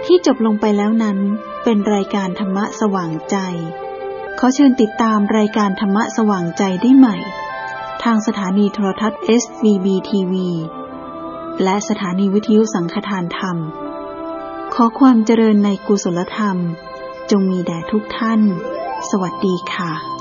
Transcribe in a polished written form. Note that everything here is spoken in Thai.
ที่จบลงไปแล้วนั้นเป็นรายการธรรมะสว่างใจขอเชิญติดตามรายการธรรมะสว่างใจได้ใหม่ทางสถานีโทรทัศน์ SVB TV และสถานีวิทยุสังฆทานธรรมขอความเจริญในกุศลธรรมจงมีแด่ทุกท่านสวัสดีค่ะ